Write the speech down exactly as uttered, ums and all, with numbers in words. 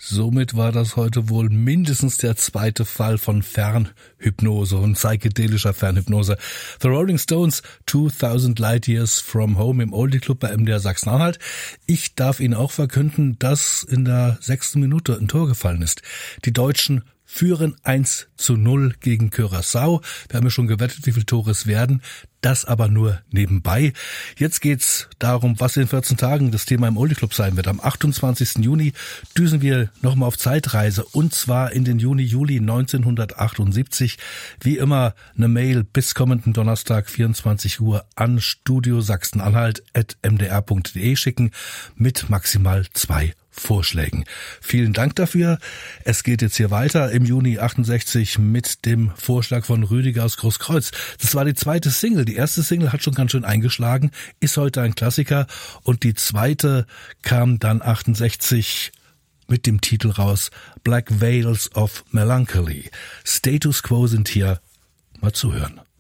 Somit war das heute wohl mindestens der zweite Fall von Fernhypnose und psychedelischer Fernhypnose. The Rolling Stones, two thousand Light Years from Home im Oldie Club bei M D R Sachsen-Anhalt. Ich darf Ihnen auch verkünden, dass in der sechsten Minute ein Tor gefallen ist. Die Deutschen führen eins zu null gegen Curaçao. Wir haben ja schon gewettet, wie viele Tore es werden. Das aber nur nebenbei. Jetzt geht's darum, was in vierzehn Tagen das Thema im Oldie Club sein wird. Am achtundzwanzigsten Juni düsen wir nochmal auf Zeitreise und zwar in den Juni, Juli neunzehnhundertachtundsiebzig. Wie immer eine Mail bis kommenden Donnerstag vierundzwanzig Uhr an studio sachsen-anhalt at m d r punkt d e schicken mit maximal zwei Vorschlägen. Vielen Dank dafür. Es geht jetzt hier weiter im Juni achtundsechzig mit dem Vorschlag von Rüdiger aus Großkreuz. Das war die zweite Single. Die erste Single hat schon ganz schön eingeschlagen, ist heute ein Klassiker und die zweite kam dann achtundsechzig mit dem Titel raus Black Veils of Melancholy. Status Quo sind hier. Mal zuhören.